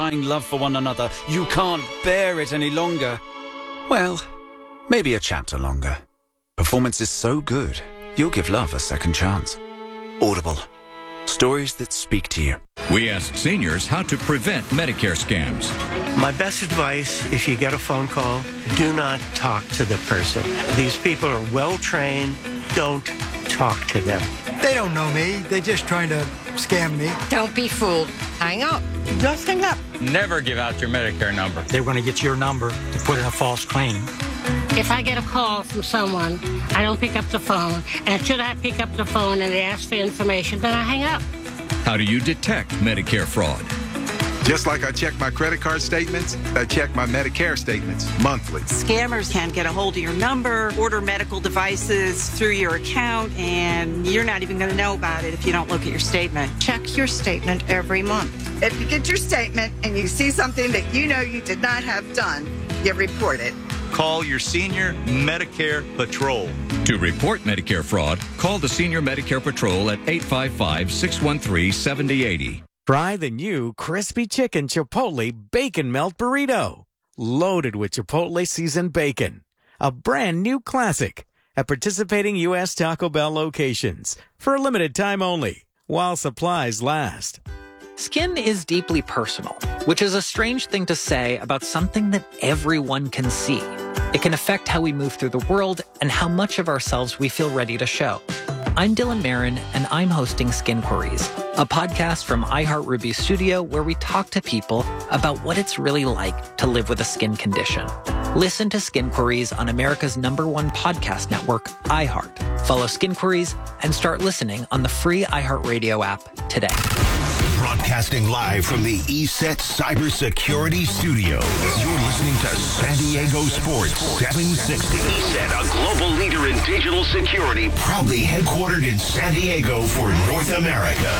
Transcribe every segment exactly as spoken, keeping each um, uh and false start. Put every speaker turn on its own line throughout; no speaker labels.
love for one another. You can't bear it any longer. Well, maybe a chapter longer. Performance is so good, you'll give love a second chance. Audible. Stories that speak to you.
We ask seniors how to prevent Medicare scams.
My best advice, if you get a phone call, do not talk to the person. These people are well-trained. Don't talk to them.
They don't know me. They're just trying to scam me.
Don't be fooled. Hang up. Just hang up.
Never give out your Medicare number.
They're going to get your number to put in a false claim.
If I get a call from someone, I don't pick up the phone. And should I pick up the phone and they ask for information, then I hang up.
How do you detect Medicare fraud?
Just like I check my credit card statements, I check my Medicare statements monthly.
Scammers can get a hold of your number, order medical devices through your account, and you're not even going to know about it if you don't look at your statement.
Check your statement every month.
If you get your statement and you see something that you know you did not have done, you report it.
Call your Senior Medicare Patrol.
To report Medicare fraud, call the Senior Medicare Patrol at eight five five, six one three, seven zero eight zero.
Try the new Crispy Chicken Chipotle Bacon Melt Burrito. Loaded with Chipotle seasoned bacon. A brand new classic at participating U S Taco Bell locations for a limited time only while supplies last.
Skin is deeply personal, which is a strange thing to say about something that everyone can see. It can affect how we move through the world and how much of ourselves we feel ready to show. I'm Dylan Marin, and I'm hosting Skin Queries, a podcast from iHeartRuby Studio where we talk to people about what it's really like to live with a skin condition. Listen to Skin Queries on America's number one podcast network, iHeart. Follow Skin Queries and start listening on the free iHeartRadio app today.
Broadcasting live from the E S E T Cybersecurity Studios. You're listening to San Diego Sports seven sixty.
E S E T, a global leader in digital security.
Proudly headquartered in San Diego for North America.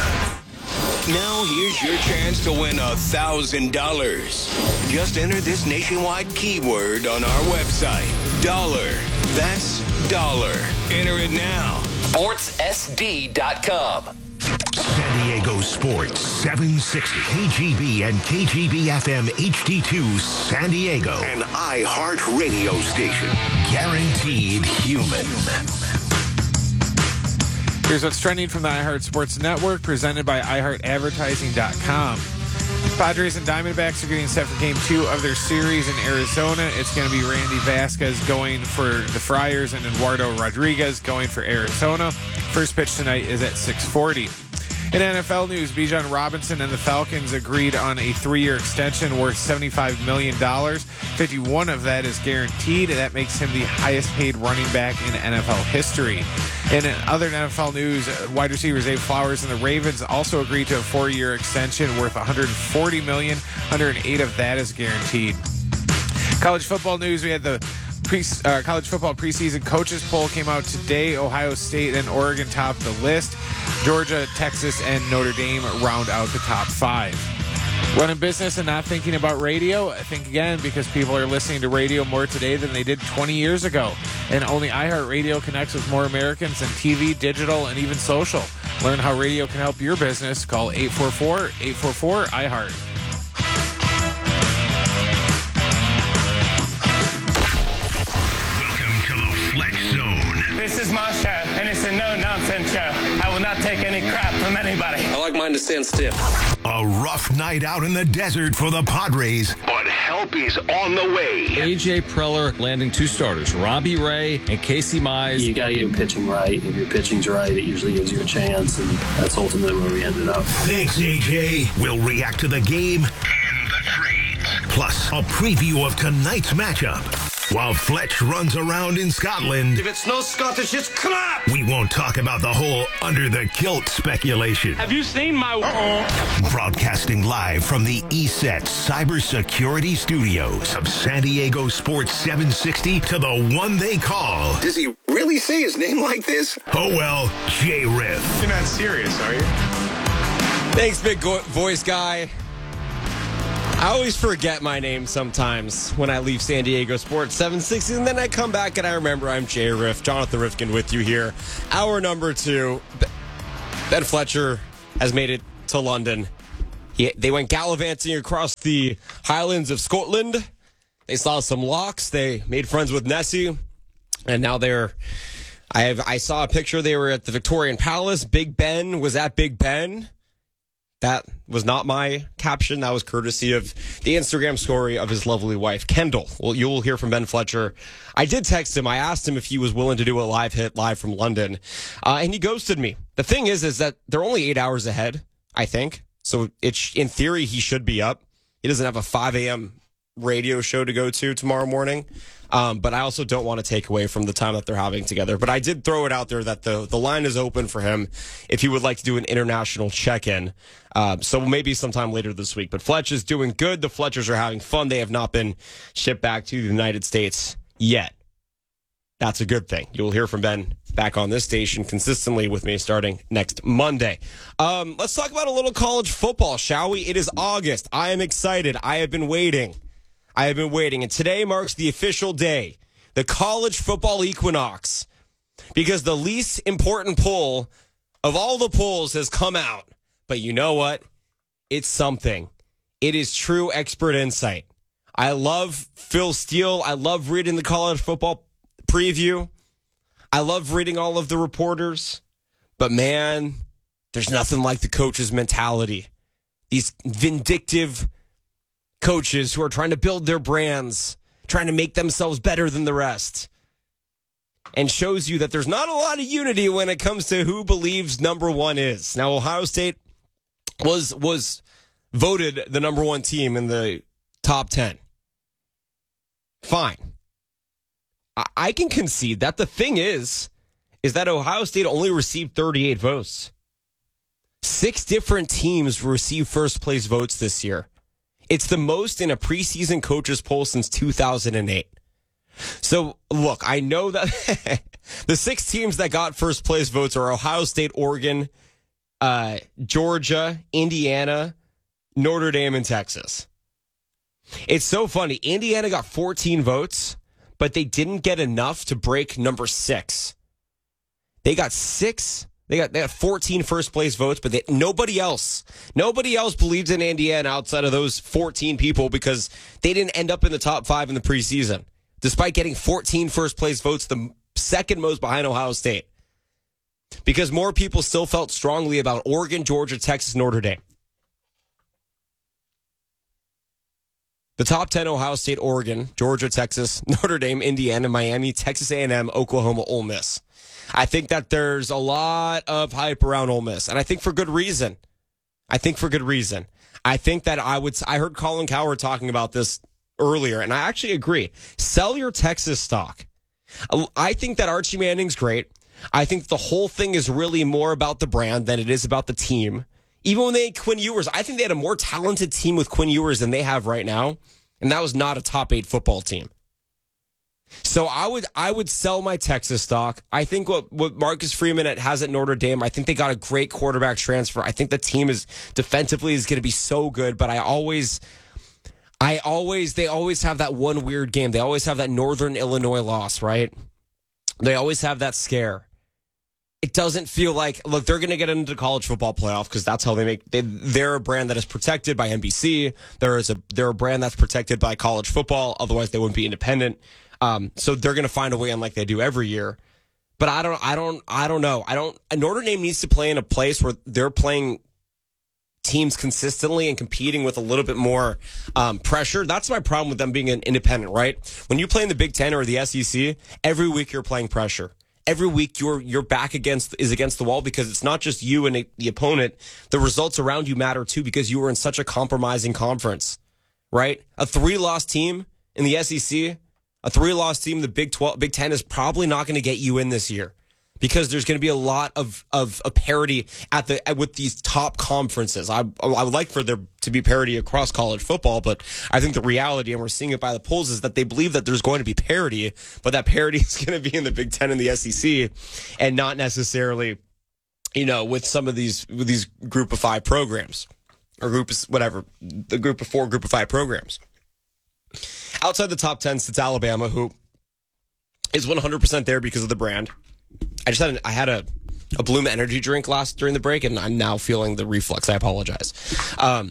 Now here's your chance to win a thousand dollars. Just enter this nationwide keyword on our website. Dollar. That's dollar. Enter it now. sports S D dot com.
San Diego Sports seven sixty. K G B and K G B F M H D two San Diego.
An iHeart radio station.
Guaranteed human.
Here's what's trending from the iHeart Sports Network, presented by i heart advertising dot com. Padres and Diamondbacks are getting set for game two of their series in Arizona. It's going to be Randy Vasquez going for the Friars and Eduardo Rodriguez going for Arizona. First pitch tonight is at six forty. In N F L news, Bijan Robinson and the Falcons agreed on a three-year extension worth seventy-five million dollars. fifty-one of that is guaranteed, and that makes him the highest-paid running back in N F L history. In other N F L news, wide receiver Zay Flowers and the Ravens also agreed to a four-year extension worth one hundred forty million dollars. one hundred eight of that is guaranteed. College football news, we had the Pre, uh, college football preseason coaches poll came out today. Ohio State and Oregon top the list. Georgia, Texas, and Notre Dame round out the top five. Running business and not thinking about radio? Think again, because people are listening to radio more today than they did twenty years ago. And only iHeartRadio connects with more Americans than T V, digital, and even social. Learn how radio can help your business. Call eight four four, eight four four, I heart.
This is my show, and it's a no-nonsense show. I will not take any crap from anybody.
I like mine to stand stiff.
A rough night out in the desert for the Padres.
But help is on the way.
A J Preller landing two starters, Robbie Ray and Casey Mize.
You got to get your pitching right. If your pitching's right, it usually gives you a chance, and that's ultimately where we ended up.
Thanks, A J. We'll react to the game and the trades. Plus, a preview of tonight's matchup. While Fletch runs around in Scotland.
If it's no Scottish, it's crap!
We won't talk about the whole under the kilt speculation.
Have you seen my... Uh-oh.
Broadcasting live from the E S E T Cybersecurity Studios of San Diego Sports seven sixty to the one they call...
Does he really say his name like this?
Oh, well, J-Riff.
You're not serious, are you?
Thanks, big go- voice guy. I always forget my name sometimes when I leave San Diego Sports seven sixty, and then I come back and I remember I'm Jay Riff, Jonathan Rifkin with you here. Hour number two. Ben Fletcher has made it to London. He, they went gallivanting across the Highlands of Scotland. They saw some locks. They made friends with Nessie. And now they're... I have. I saw a picture. They were at the Victorian Palace. Big Ben was at Big Ben. That was not my caption. That was courtesy of the Instagram story of his lovely wife, Kendall. Well, you will hear from Ben Fletcher. I did text him. I asked him if he was willing to do a live hit live from London. Uh, and he ghosted me. The thing is, is that they're only eight hours ahead, I think. So it's, in theory, he should be up. He doesn't have a five a.m. radio show to go to tomorrow morning. Um, but I also don't want to take away from the time that they're having together. But I did throw it out there that the, the line is open for him if he would like to do an international check-in. Uh, so maybe sometime later this week. But Fletch is doing good. The Fletchers are having fun. They have not been shipped back to the United States yet. That's a good thing. You will hear from Ben back on this station consistently with me starting next Monday. Um, let's talk about a little college football, shall we? It is August. I am excited. I have been waiting. I have been waiting, and today marks the official day, the college football equinox, because the least important poll of all the polls has come out. But you know what? It's something. It is true expert insight. I love Phil Steele. I love reading the college football preview. I love reading all of the reporters. But man, there's nothing like the coach's mentality. These vindictive coaches who are trying to build their brands, trying to make themselves better than the rest, and shows you that there's not a lot of unity when it comes to who believes number one is. Now, Ohio State was was voted the number one team in the top ten. Fine. I, I can concede that. The thing is, is that Ohio State only received thirty-eight votes. Six different teams received first place votes this year. It's the most in a preseason coaches poll since two thousand eight. So, look, I know that the six teams that got first place votes are Ohio State, Oregon, uh, Georgia, Indiana, Notre Dame, and Texas. It's so funny. Indiana got fourteen votes, but they didn't get enough to break number six. They got six. They got they got fourteen first place votes, but they, nobody else, nobody else believes in Indiana outside of those fourteen people because they didn't end up in the top five in the preseason, despite getting fourteen first place votes, the second most behind Ohio State. Because more people still felt strongly about Oregon, Georgia, Texas, Notre Dame. The top ten: Ohio State, Oregon, Georgia, Texas, Notre Dame, Indiana, Miami, Texas A and M, Oklahoma, Ole Miss. I think that there's a lot of hype around Ole Miss, and I think for good reason. I think for good reason. I think that I would. I heard Colin Cowherd talking about this earlier, and I actually agree. Sell your Texas stock. I think that Archie Manning's great. I think the whole thing is really more about the brand than it is about the team. Even when they had Quinn Ewers, I think they had a more talented team with Quinn Ewers than they have right now, and that was not a top eight football team. So I would I would sell my Texas stock. I think what, what Marcus Freeman has at Notre Dame, I think they got a great quarterback transfer. I think the team is defensively is going to be so good, but I always, I always, they always have that one weird game. They always have that Northern Illinois loss, right? They always have that scare. It doesn't feel like, look, they're going to get into the college football playoff because that's how they make, they, they're a brand that is protected by N B C. There is a, they're a brand that's protected by college football. Otherwise they wouldn't be independent. Um, so they're going to find a way in like they do every year. But I don't, I don't, I don't know. I don't, Notre Dame needs to play in a place where they're playing teams consistently and competing with a little bit more um, pressure. That's my problem with them being an independent, right? When you play in the Big Ten or the S E C, every week you're playing pressure. Every week your your back against is against the wall because it's not just you and the opponent. The results around you matter too because you were in such a compromising conference, right? A three-loss team in the S E C, a three-loss team in the Big twelve, Big Ten is probably not going to get you in this year because there's going to be a lot of of a parity at the with these top conferences. I I would like for there to be parity across college football, but I think the reality, and we're seeing it by the polls, is that they believe that there's going to be parity, but that parity is going to be in the Big Ten and the S E C, and not necessarily, you know, with some of these with these Group of Five programs or group of whatever the Group of Four, Group of Five programs. Outside the top ten sits Alabama, who is one hundred percent there because of the brand. I just had an, I had a, a Bloom energy drink last during the break, and I'm now feeling the reflux. I apologize. Um,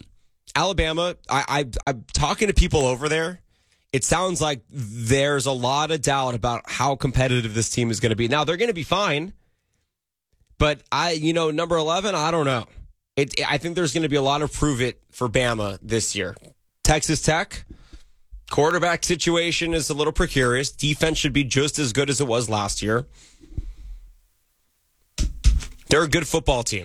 Alabama, I, I, I'm talking to people over there. It sounds like there's a lot of doubt about how competitive this team is going to be. Now, they're going to be fine, but I, you know, number eleven, I don't know. It, I think there's going to be a lot of prove it for Bama this year. Texas Tech, quarterback situation is a little precarious. Defense should be just as good as it was last year. They're a good football team.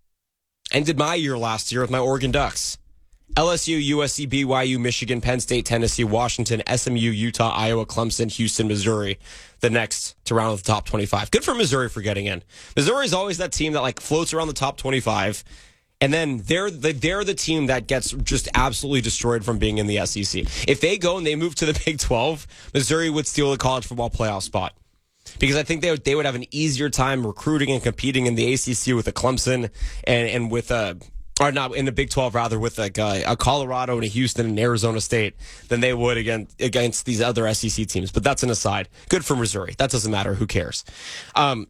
Ended my year last year with my Oregon Ducks. L S U, U S C, B Y U, Michigan, Penn State, Tennessee, Washington, S M U, Utah, Iowa, Clemson, Houston, Missouri. The next to round out the top twenty-five. Good for Missouri for getting in. Missouri is always that team that like floats around the top twenty-five. And then they're the, they're the team that gets just absolutely destroyed from being in the S E C. If they go and they move to the Big twelve, Missouri would steal the college football playoff spot. Because I think they would, they would have an easier time recruiting and competing in the A C C with a Clemson and, and with a, or not in the Big twelve rather, with like a, a Colorado and a Houston and Arizona State than they would against, against these other S E C teams. But that's an aside. Good for Missouri. That doesn't matter. Who cares? Um,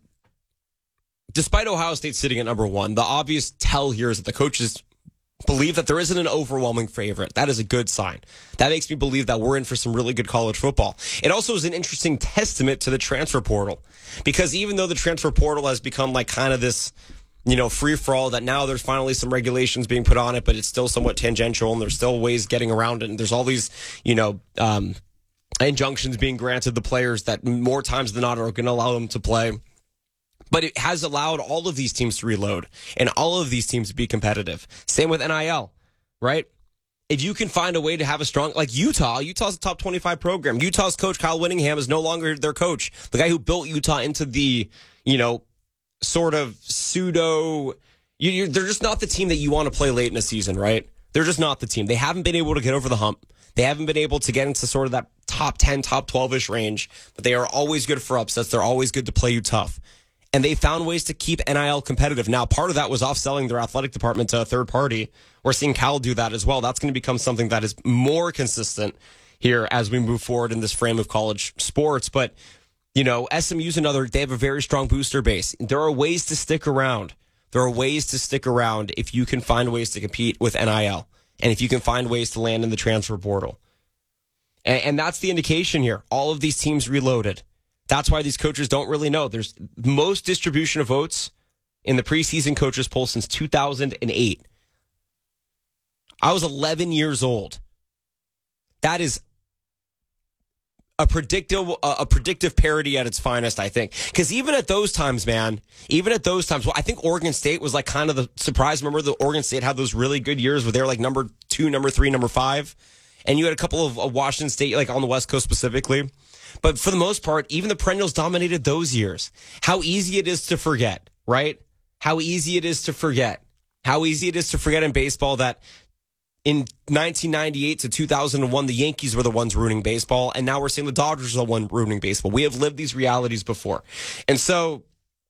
despite Ohio State sitting at number one, the obvious tell here is that the coaches believe that there isn't an overwhelming favorite. That is a good sign. That makes me believe that we're in for some really good college football. It also is an interesting testament to the transfer portal, because even though the transfer portal has become like kind of this, you know, free for all, that now there's finally some regulations being put on it, but it's still somewhat tangential and there's still ways getting around it. And there's all these, you know, um, injunctions being granted the players that more times than not are going to allow them to play. But it has allowed all of these teams to reload and all of these teams to be competitive. Same with N I L, right? If you can find a way to have a strong, like Utah, Utah's a top twenty-five program. Utah's coach, Kyle Whittingham, is no longer their coach. The guy who built Utah into the, you know, sort of pseudo, you, you're, they're just not the team that you want to play late in a season, right? They're just not the team. They haven't been able to get over the hump. They haven't been able to get into sort of that top ten, top twelve-ish range, but they are always good for upsets. They're always good to play you tough. And they found ways to keep N I L competitive. Now, part of that was off-selling their athletic department to a third party. We're seeing Cal do that as well. That's going to become something that is more consistent here as we move forward in this frame of college sports. But, you know, S M U's another, they have a very strong booster base. There are ways to stick around. There are ways to stick around if you can find ways to compete with N I L. And if you can find ways to land in the transfer portal. And, and that's the indication here. All of these teams reloaded. That's why these coaches don't really know. There's most distribution of votes in the preseason coaches poll since two thousand eight. I was eleven years old. That is a predictive, a predictive parody at its finest, I think. Because even at those times, man, even at those times, well, I think Oregon State was like kind of the surprise. Remember, the Oregon State had those really good years where they were like number two, number three, number five. And you had a couple of uh, Washington State, like on the West Coast specifically. But for the most part, even the perennials dominated those years. How easy it is to forget, right? How easy it is to forget. How easy it is to forget in baseball that in nineteen ninety-eight to two thousand one, the Yankees were the ones ruining baseball. And now we're seeing the Dodgers are the one ruining baseball. We have lived these realities before. And so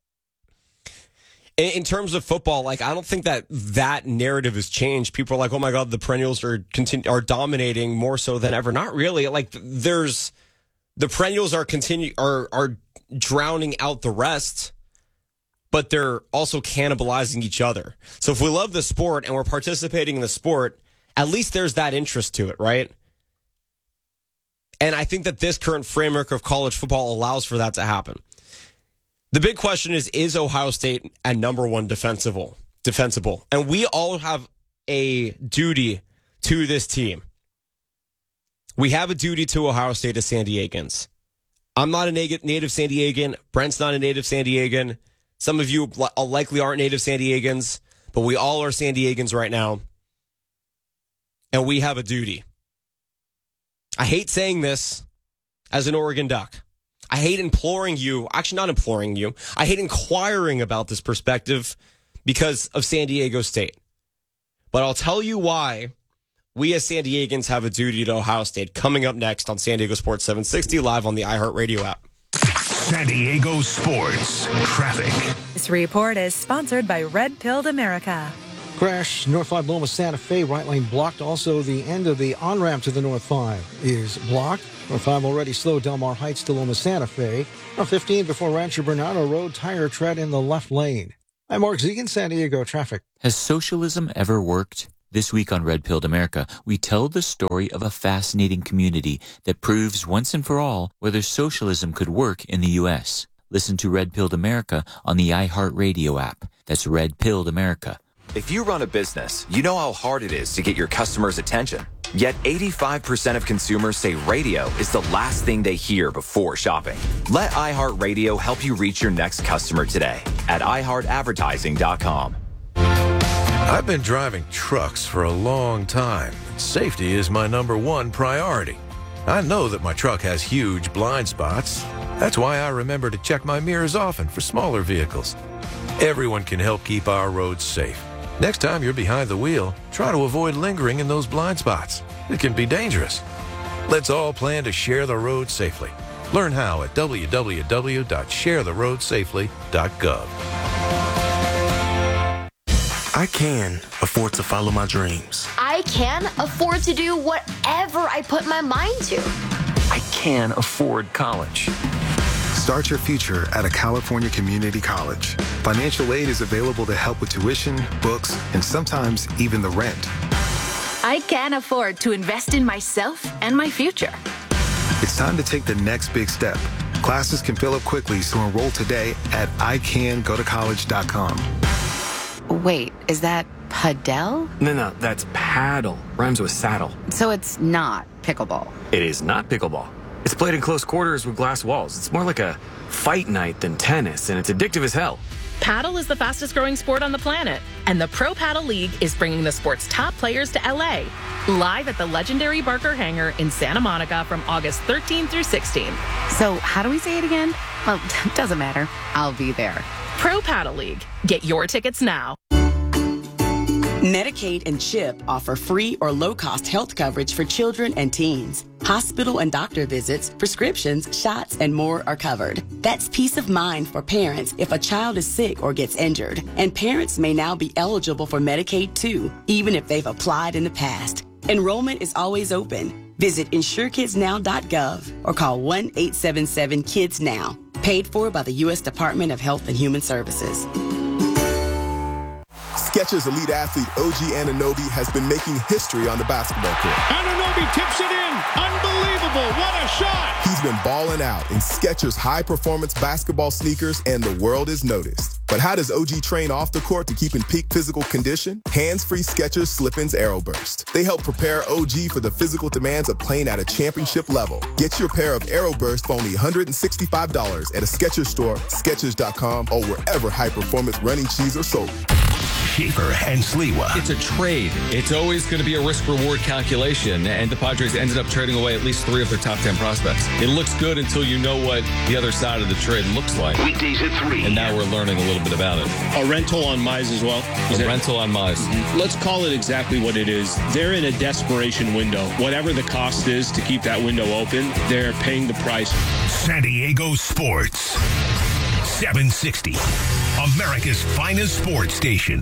in terms of football, like, I don't think that that narrative has changed. People are like, oh my God, the perennials are continu- are dominating more so than ever. Not really. Like, there's, the perennials are continue are are drowning out the rest, but they're also cannibalizing each other. So if we love the sport and we're participating in the sport, at least there's that interest to it, right? And I think that this current framework of college football allows for that to happen. The big question is, is Ohio State at number one defensible? Defensible. And we all have a duty to this team. We have a duty to Ohio State as San Diegans. I'm not a native San Diegan. Brent's not a native San Diegan. Some of you likely aren't native San Diegans, but we all are San Diegans right now. And we have a duty. I hate saying this as an Oregon Duck. I hate imploring you, actually not imploring you, I hate inquiring about this perspective because of San Diego State. But I'll tell you why we as San Diegans have a duty to Ohio State, coming up next on San Diego Sports seven sixty, live on the iHeartRadio app.
San Diego Sports Traffic.
This report is sponsored by Red Pilled America.
Crash, North five Loma Santa Fe, right lane blocked. Also, the end of the on-ramp to the North five is blocked. North five already slow, Del Mar Heights to Loma Santa Fe. North fifteen before Rancho Bernardo Road, tire tread in the left lane. I'm Mark Zegan, San Diego traffic.
Has socialism ever worked?
This week on Red Pilled America, we tell the story of a fascinating community that proves once and for all whether socialism could work in the U S. Listen to Red Pilled America on the iHeartRadio app. That's Red Pilled America.
If you run a business, you know how hard it is to get your customers' attention. Yet eighty-five percent of consumers say radio is the last thing they hear before shopping. Let iHeartRadio help you reach your next customer today at i heart advertising dot com.
I've been driving trucks for a long time. Safety is my number one priority. I know that my truck has huge blind spots. That's why I remember to check my mirrors often for smaller vehicles. Everyone can help keep our roads safe. Next time you're behind the wheel, try to avoid lingering in those blind spots. It can be dangerous. Let's all plan to share the road safely. Learn how at w w w dot share the road safely dot gov.
I can afford to follow my dreams.
I can afford to do whatever I put my mind to.
I can afford college.
Start your future at a California community college. Financial aid is available to help with tuition, books, and sometimes even the rent.
I can afford to invest in myself and my future.
It's time to take the next big step. Classes can fill up quickly, so enroll today at i can go to college dot com.
Wait, is that padel?
No, no, that's paddle. Rhymes with saddle.
So it's not pickleball.
It is not pickleball. It's played in close quarters with glass walls. It's more like a fight night than tennis, and it's addictive as hell.
Paddle is the fastest growing sport on the planet, and the Pro Paddle League is bringing the sport's top players to L A. Live at the legendary Barker Hangar in Santa Monica from August thirteenth through sixteenth.
So how do we say it again? Well, doesn't matter. I'll be there.
Pro Paddle League. Get your tickets now.
Medicaid and CHIP offer free or low-cost health coverage for children and teens. Hospital and doctor visits, prescriptions, shots, and more are covered. That's peace of mind for parents if a child is sick or gets injured. And parents may now be eligible for Medicaid too, even if they've applied in the past. Enrollment is always open. Visit insure kids now dot gov or call one eight seven seven kids now. Paid for by the U S Department of Health and Human Services.
Skechers elite athlete O G Anunoby has been making history on the basketball court.
Anunoby tips it in. Unbelievable. What a shot.
He's been balling out in Skechers high-performance basketball sneakers, and the world is noticed. But how does O G train off the court to keep in peak physical condition? Hands-free Skechers Slip-ins Aeroburst. They help prepare O G for the physical demands of playing at a championship level. Get your pair of Aeroburst for only one hundred sixty-five dollars at a Skechers store, Skechers dot com, or wherever high-performance running shoes are sold.
Schaefer and Sliwa.
It's a trade. It's always going to be a risk-reward calculation, and the Padres ended up trading away at least three of their top ten prospects. It looks good until you know what the other side of the trade looks like.
Weekdays at three.
And now we're learning a little bit about it.
A rental on Mize as well?
Is a it? rental on Mize.
Mm-hmm. Let's call it exactly what it is. They're in a desperation window. Whatever the cost is to keep that window open, they're paying the price.
San Diego Sports. seven sixty. America's finest sports station.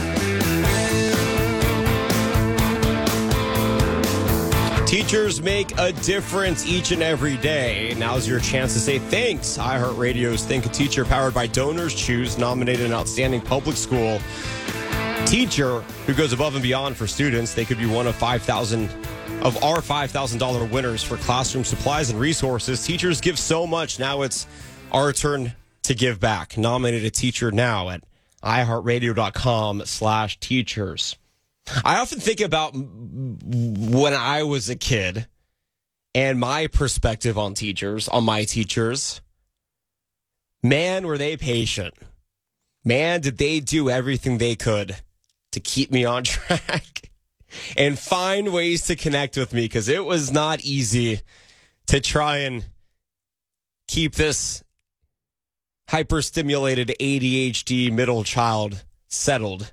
Teachers make a difference each and every day. Now's your chance to say thanks. iHeartRadio's Think a Teacher, powered by Donors Choose, nominated an outstanding public school teacher who goes above and beyond for students. They could be one of five thousand of our five thousand dollars winners for classroom supplies and resources. Teachers give so much. Now it's our turn to give back. Nominate a teacher now at iHeartRadio.com slash teachers. I often think about when I was a kid and my perspective on teachers, on my teachers. Man, were they patient. Man, did they do everything they could to keep me on track and find ways to connect with me, because it was not easy to try and keep this hyper-stimulated A D H D middle child settled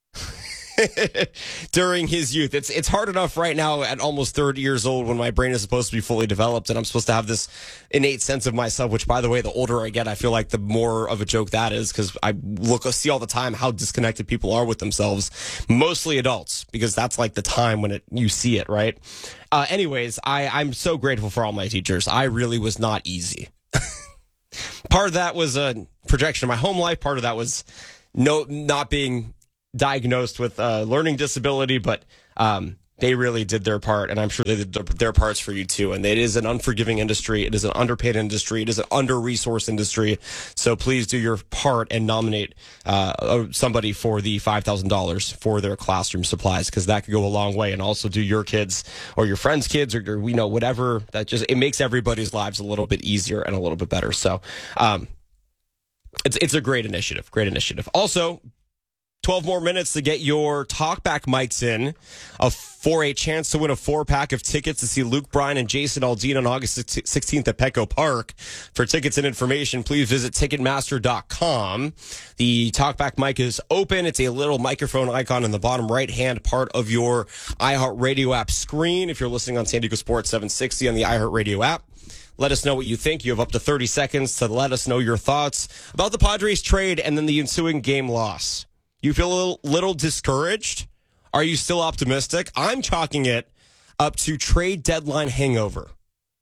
during his youth. It's it's hard enough right now at almost thirty years old when my brain is supposed to be fully developed and I'm supposed to have this innate sense of myself, which, by the way, the older I get, I feel like the more of a joke that is, because I look see all the time how disconnected people are with themselves, mostly adults, because that's like the time when it you see it, right? Uh, anyways, I, I'm so grateful for all my teachers. I really was not easy. Part of that was a projection of my home life. Part of that was no not being diagnosed with a learning disability, but um, they really did their part, and I'm sure they did their parts for you too. And it is an unforgiving industry. It is an underpaid industry. It is an under-resourced industry. So please do your part and nominate uh, somebody for the five thousand dollars for their classroom supplies, because that could go a long way. And also do your kids or your friends' kids or your, you know, whatever. That just, it makes everybody's lives a little bit easier and a little bit better. So um, it's it's a great initiative. Great initiative. Also, twelve more minutes to get your talkback mics in uh, for a chance to win a four-pack of tickets to see Luke Bryan and Jason Aldean on August sixteenth at Petco Park. For tickets and information, please visit Ticketmaster dot com. The talkback mic is open. It's a little microphone icon in the bottom right-hand part of your iHeartRadio app screen. If you're listening on San Diego Sports seven sixty on the iHeartRadio app, let us know what you think. You have up to thirty seconds to let us know your thoughts about the Padres trade and then the ensuing game loss. You feel a little, little discouraged? Are you still optimistic? I'm chalking it up to trade deadline hangover.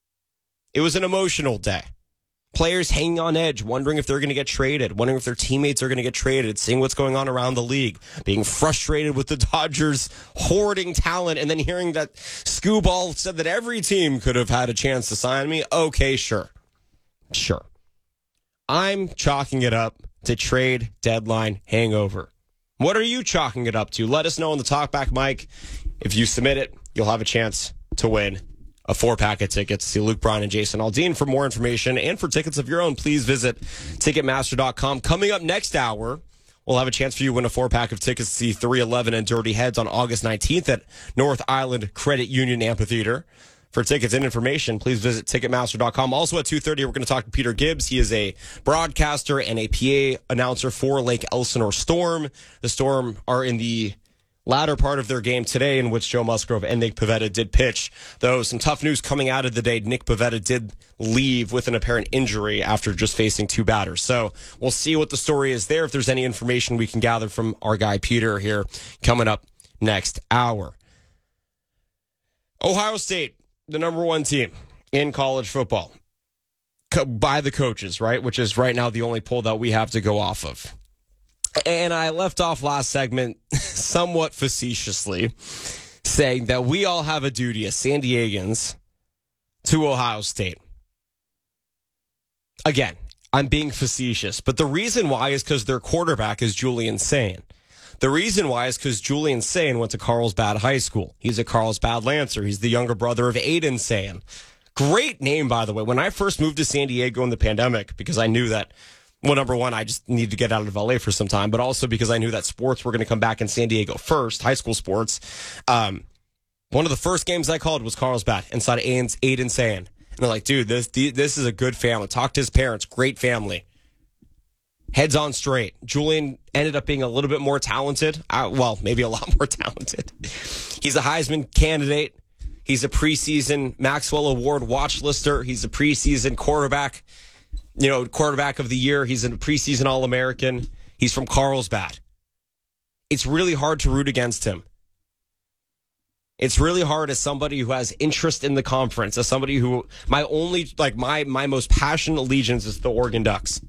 It was an emotional day. Players hanging on edge, wondering if they're going to get traded, wondering if their teammates are going to get traded, seeing what's going on around the league, being frustrated with the Dodgers hoarding talent, and then hearing that Scooball said that every team could have had a chance to sign me. Okay, sure. Sure. I'm chalking it up to trade deadline hangover. What are you chalking it up to? Let us know on the talkback mic. If you submit it, you'll have a chance to win a four-pack of tickets to see Luke Bryan and Jason Aldean. For more information and for tickets of your own, please visit Ticketmaster dot com. Coming up next hour, we'll have a chance for you to win a four-pack of tickets to see three eleven and Dirty Heads on August nineteenth at North Island Credit Union Amphitheater. For tickets and information, please visit Ticketmaster dot com. Also at two thirty, we're going to talk to Peter Gibbs. He is a broadcaster and a P A announcer for Lake Elsinore Storm. The Storm are in the latter part of their game today, in which Joe Musgrove and Nick Pivetta did pitch. Though some tough news coming out of the day, Nick Pivetta did leave with an apparent injury after just facing two batters. So we'll see what the story is there, if there's any information we can gather from our guy Peter here coming up next hour. Ohio State, the number one team in college football Co- by the coaches, right? Which is right now the only poll that we have to go off of. And I left off last segment somewhat facetiously saying that we all have a duty as San Diegans to Ohio State. Again, I'm being facetious, but the reason why is because their quarterback is Julian Sayin. The reason why is because Julian Sayin went to Carlsbad High School. He's a Carlsbad Lancer. He's the younger brother of Aiden Sayin. Great name, by the way. When I first moved to San Diego in the pandemic, because I knew that, well, number one, I just needed to get out of L A for some time, but also because I knew that sports were going to come back in San Diego first, high school sports. Um, one of the first games I called was Carlsbad inside Aiden, Aiden Sayin. And they're like, dude, this this is a good family. Talk to his parents. Great family. Heads on straight. Julian ended up being a little bit more talented. Uh, well, maybe a lot more talented. He's a Heisman candidate. He's a preseason Maxwell Award watch lister. He's a preseason quarterback, you know, quarterback of the year. He's a preseason All-American. He's from Carlsbad. It's really hard to root against him. It's really hard as somebody who has interest in the conference, as somebody who, my only, like, my, my most passionate allegiance is the Oregon Ducks.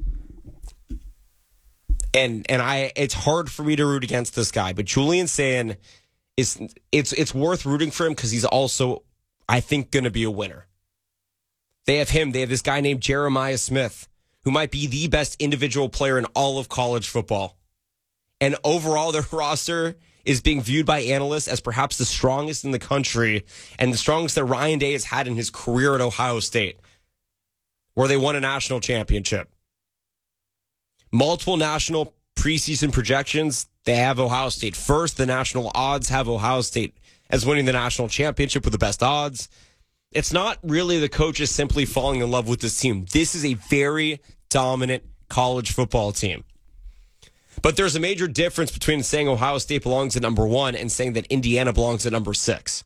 And and I, it's hard for me to root against this guy, but Julian Sayin is, it's it's worth rooting for him because he's also, I think, going to be a winner. They have him. They have this guy named Jeremiah Smith, who might be the best individual player in all of college football. And overall, their roster is being viewed by analysts as perhaps the strongest in the country and the strongest that Ryan Day has had in his career at Ohio State, where they won a national championship. Multiple national preseason projections, they have Ohio State first. The national odds have Ohio State as winning the national championship with the best odds. It's not really the coaches simply falling in love with this team. This is a very dominant college football team. But there's a major difference between saying Ohio State belongs at number one and saying that Indiana belongs at number six.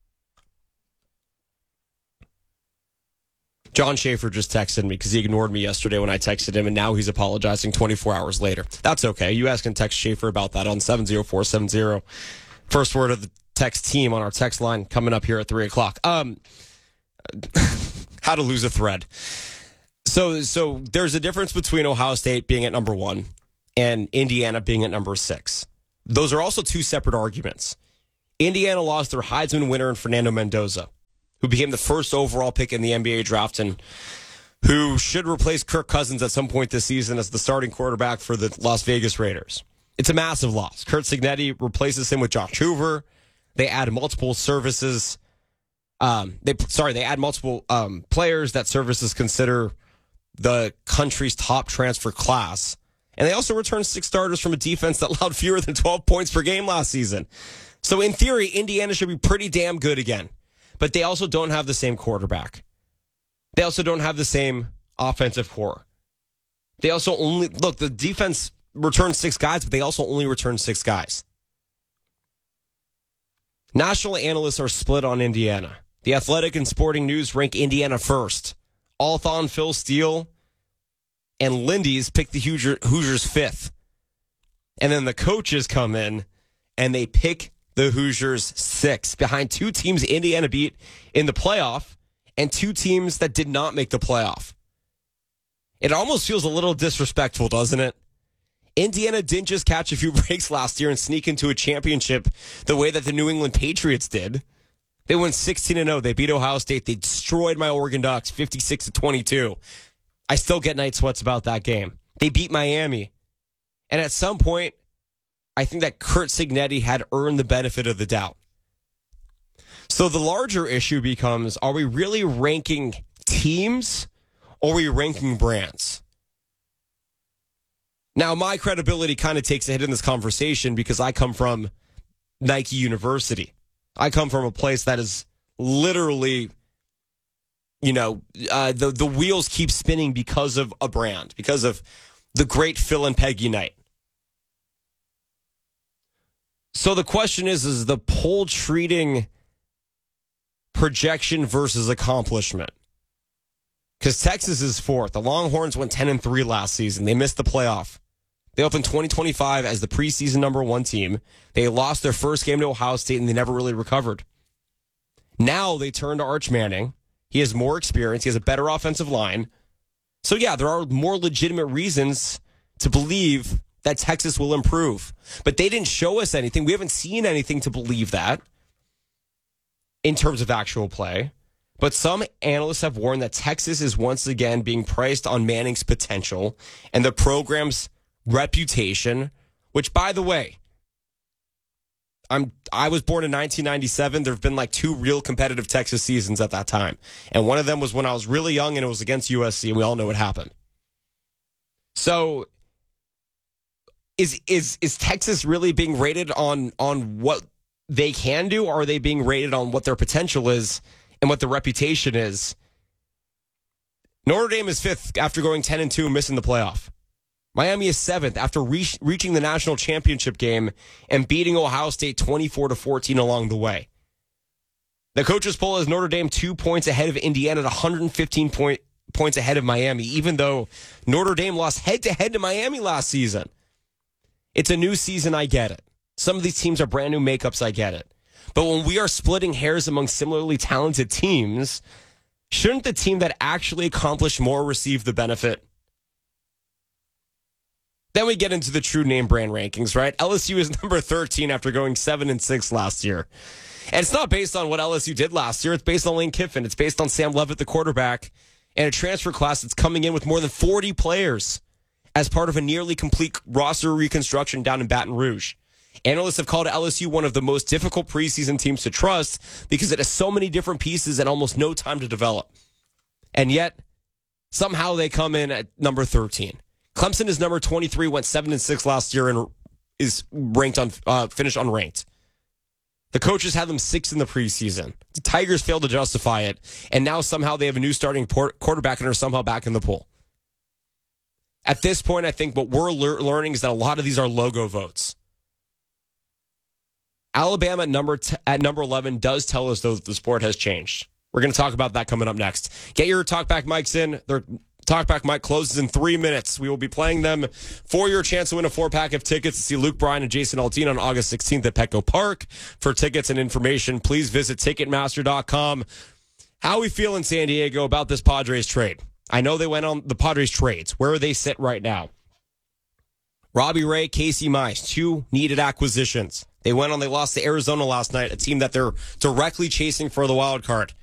John Schaefer just texted me because he ignored me yesterday when I texted him, and now he's apologizing twenty-four hours later. That's okay. You guys can text Schaefer about that on seven zero four seven zero. First word of the text team on our text line coming up here at three o'clock. Um, how to lose a thread. So, so there's a difference between Ohio State being at number one and Indiana being at number six. those are also two separate arguments. Indiana lost their Heisman winner in Fernando Mendoza, who became the first overall pick in the N B A draft and who should replace Kirk Cousins at some point this season as the starting quarterback for the Las Vegas Raiders. It's a massive loss. Curt Cignetti replaces him with Josh Hoover. They add multiple services. Um, they sorry, they add multiple um, players that services consider the country's top transfer class. And they also returned six starters from a defense that allowed fewer than twelve points per game last season. So in theory, Indiana should be pretty damn good again. But they also don't have the same quarterback. They also don't have the same offensive core. They also only, look, the defense returned six guys, but they also only returned six guys. National analysts are split on Indiana. The Athletic and Sporting News rank Indiana first. Althon, Phil Steele, and Lindy's pick the Hoosier, Hoosiers fifth. And then the coaches come in and they pick the Hoosiers sixth, behind two teams Indiana beat in the playoff and two teams that did not make the playoff. It almost feels a little disrespectful, doesn't it? Indiana didn't just catch a few breaks last year and sneak into a championship the way that the New England Patriots did. They went sixteen and oh. They beat Ohio State. They destroyed my Oregon Ducks fifty-six to twenty-two. I still get night sweats about that game. They beat Miami. And at some point, I think that Curt Cignetti had earned the benefit of the doubt. So the larger issue becomes, are we really ranking teams or are we ranking brands? Now, my credibility kind of takes a hit in this conversation because I come from Nike University. I come from a place that is literally, you know, uh, the, the wheels keep spinning because of a brand, because of the great Phil and Peggy Knight. So the question is, is the poll treating projection versus accomplishment? Because Texas is fourth. The Longhorns went ten and three last season. They missed the playoff. They opened twenty twenty-five as the preseason number one team. They lost their first game to Ohio State, and they never really recovered. Now they turn to Arch Manning. He has more experience. He has a better offensive line. So, yeah, there are more legitimate reasons to believe that Texas will improve. But they didn't show us anything. We haven't seen anything to believe that in terms of actual play. But some analysts have warned that Texas is once again being priced on Manning's potential and the program's reputation, which, by the way, I'm I was born in nineteen ninety-seven. There have been like two real competitive Texas seasons at that time. And one of them was when I was really young and it was against U S C, and we all know what happened. So is is is Texas really being rated on on what they can do, or are they being rated on what their potential is and what their reputation is? Notre Dame is fifth after going ten and two and missing the playoff. Miami is seventh after re- reaching the national championship game and beating Ohio State twenty-four to fourteen along the way. The coaches poll has Notre Dame two points ahead of Indiana at one hundred fifteen point, points ahead of Miami, even though Notre Dame lost head-to-head to Miami last season. It's a new season, I get it. Some of these teams are brand new makeups, I get it. But when we are splitting hairs among similarly talented teams, shouldn't the team that actually accomplished more receive the benefit? Then we get into the true name brand rankings, right? L S U is number thirteen after going seven and six last year. And it's not based on what L S U did last year. It's based on Lane Kiffin. It's based on Sam Leavitt, the quarterback, and a transfer class that's coming in with more than forty players as part of a nearly complete roster reconstruction down in Baton Rouge. Analysts have called L S U one of the most difficult preseason teams to trust because it has so many different pieces and almost no time to develop. And yet, somehow they come in at number thirteen. Clemson is number twenty-three, went seven and six last year, and is ranked on uh, finished unranked. The coaches had them sixth in the preseason. The Tigers failed to justify it, and now somehow they have a new starting port- quarterback and are somehow back in the pool. At this point, I think what we're le- learning is that a lot of these are logo votes. Alabama at number t- at number eleven does tell us, though, that the sport has changed. We're going to talk about that coming up next. Get your Talkback mics in. They're Talkback mic closes in three minutes. We will be playing them for your chance to win a four-pack of tickets to see Luke Bryan and Jason Aldean on August sixteenth at Petco Park. For tickets and information, please visit Ticketmaster dot com. How are we feel in San Diego about this Padres trade? I know they went on the Padres trades. Where do they sit right now? Robbie Ray, Casey Mize, two needed acquisitions. They went on, they lost to Arizona last night, a team that they're directly chasing for the wild card.